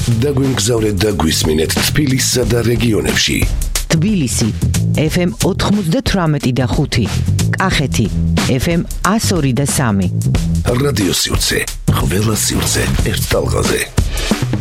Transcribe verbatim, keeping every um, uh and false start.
დაგვიმგზავრეთ და გვისმინეთ თბილისსა და რეგიონებში. თბილისი ეფ ემ ოთხმოცდათვრამეტი და ხუთი, კახეთი ეფ ემ εκατო ორი და სამი. რადიო სივრცე, ყველა სივრცე ერთ ტალღაზე.